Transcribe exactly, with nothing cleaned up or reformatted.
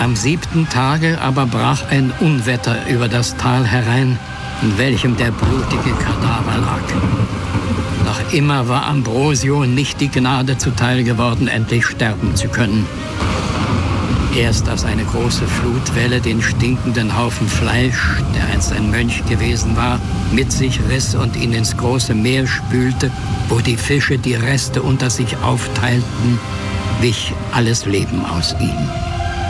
Am siebten Tage aber brach ein Unwetter über das Tal herein, in welchem der blutige Kadaver lag. Noch immer war Ambrosio nicht die Gnade zuteil geworden, endlich sterben zu können. Erst als eine große Flutwelle den stinkenden Haufen Fleisch, der einst ein Mönch gewesen war, mit sich riss und ihn ins große Meer spülte, wo die Fische die Reste unter sich aufteilten, wich alles Leben aus ihm.